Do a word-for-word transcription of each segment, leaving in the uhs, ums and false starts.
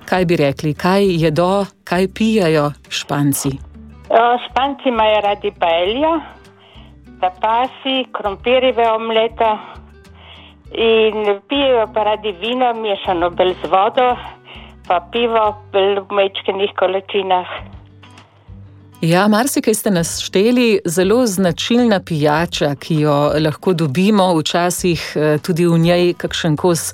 kaj bi rekli, kaj jedo, kaj pijajo Španci? Španci imajo radi paeljo, tapasi, krompirjeve omlete in pijejo pa radi vino, mešano bolj z vodo, pa pivo bolj v majčkenih količinah. Ja, marsikaj ste nas šteli, zelo značilna pijača, ki jo lahko dobimo, včasih tudi v njej kakšen kos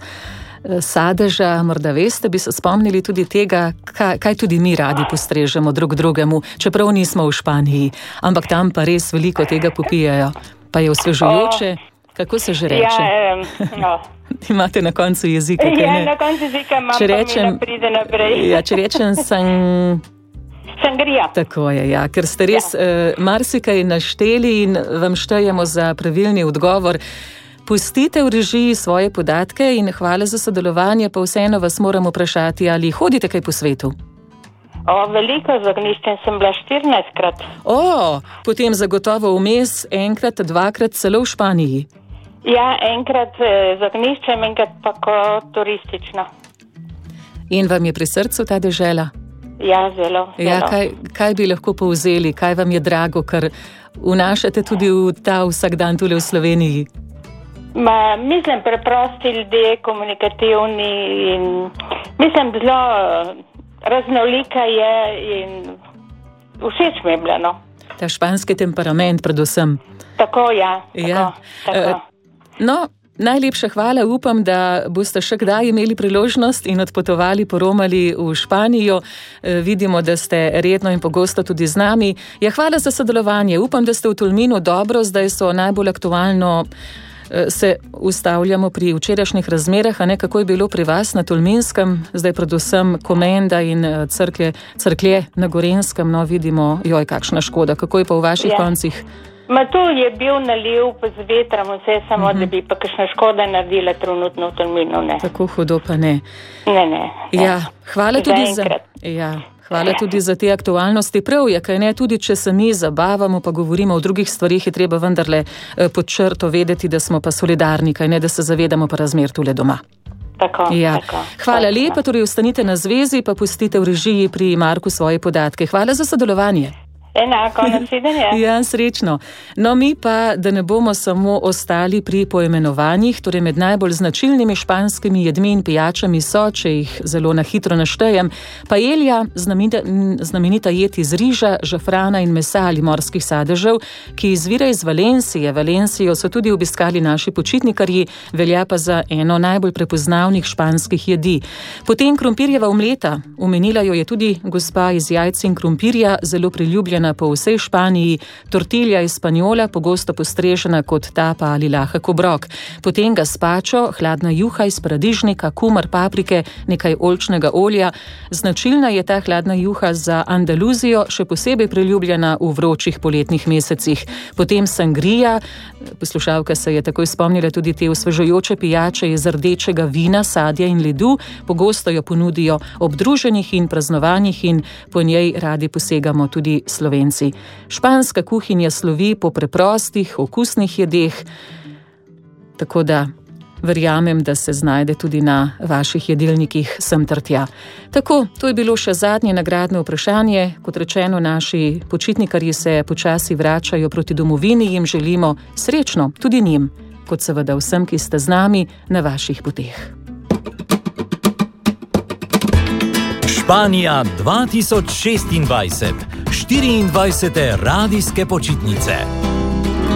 sadeža, morda veste, bi se spomnili tudi tega, kaj, kaj tudi mi radi postrežemo drug drugemu, čeprav nismo v Španiji, ampak tam pa res veliko tega popijajo, pa je osvežujoče. Kako se že reče? Ja, no. Imate na koncu jezika, kaj Ja, ne? na koncu jezika imam, Če pa rečem- mi ne pride naprej. Ja, če rečem sang... Sangrija. Tako je, ja, ker ste res ja. uh, marsikaj našteli in vam štejemo za pravilni odgovor. Pustite v režiji svoje podatke in hvala za sodelovanje, pa vseeno vas moram vprašati, ali hodite kaj po svetu? O, veliko z ognjiščem sem bila štirinajstkrat. O, potem zagotovo vmes enkrat, dvakrat celo v Španiji. Ja, enkrat eh, z ognjiščem, enkrat pa kot turistično. In vam je pri srcu ta dežela? Ja, zelo, zelo. Ja, kaj, kaj bi lahko povzeli, kaj vam je drago, kar vnašate tudi v ta vsakdan tule v Sloveniji? Ma, mislim, preprosti ljudje, komunikativni in mislim, zelo raznolika je in všeč mi je bilo, no. Ta španski temperament predvsem. Tako, ja. Tako, Ja. tako. Eh, No, najlepša hvala, upam, da boste še kdaj imeli priložnost in odpotovali, poromali v Španijo. E, vidimo, da ste redno in pogosto tudi z nami. Ja, hvala za sodelovanje. Upam, da ste v Tolminu dobro, zdaj so najbolj aktualno, e, se ustavljamo pri včerajšnjih razmerah, a ne kako je bilo pri vas na Tolminskem, zdaj predvsem Komenda in crklje, crklje na Gorenskem, no vidimo, joj, kakšna škoda, kako je pa v vaših Ja. koncih? Ma tu je bil naliv pa z vetrom, vse samo, uh-huh. da bi pa kakšna škoda naredila trenutno v Tolminu, ne. Tako hudo pa ne. Ne, ne. ne. Ja, hvala tudi za, Zaenkrat. ja, hvala tudi za te aktualnosti. Prav je, kaj ne, tudi če se mi zabavamo, pa govorimo o drugih stvarih, je treba vendarle eh, pod črto vedeti, da smo pa solidarni, kaj ne, da se zavedamo pa razmer tule doma. Tako, Ja. tako. Hvala tako. lepa, torej ostanite na zvezi, pa pustite v režiji pri Marku svoje podatke. Hvala za sodelovanje. Enako, nasvidenje. Ja, srečno. No, mi pa, da ne bomo samo ostali pri poimenovanjih, torej med najbolj značilnimi španskimi jedmi in pijačami so, če jih zelo na hitro naštejem, paelja, znamenita, znamenita jed iz riža, žafrana in mesa ali morskih sadežev, ki izvira iz Valencije. Valencijo so tudi obiskali naši počitnikarji, velja pa za eno najbolj prepoznavnih španskih jedi. Potem krompirjeva omleta, omenila jo je tudi gospa iz jajc in krompirja, zelo priljubljena po vsej Španiji, tortilja iz Spanjola, pogosto postrežena kot tapa ali lahek obrok. Potem gazpačo, hladna juha iz paradižnika, kumar, paprike, nekaj oljčnega olja. Značilna je ta hladna juha za Andaluzijo, še posebej priljubljena v vročih poletnih mesecih. Potem sangrija, poslušalka se je takoj spomnila tudi te osvežujoče pijače iz rdečega vina, sadja in ledu, pogosto jo ponudijo ob druženjih in praznovanjih in po njej radi posegamo tudi Slovenci. Španska kuhinja slovi po preprostih, okusnih jedeh, tako da verjamem, da se znajde tudi na vaših jedilnikih sem ter tja. Tako, to je bilo še zadnje nagradno vprašanje. Kot rečeno, naši počitnikarji se počasi vračajo proti domovini, jim želimo srečno, tudi njim, kot seveda vsem, ki ste z nami na vaših poteh. Španija dva tisoč šestindvajset. štiriindvajsete radijske počitnice.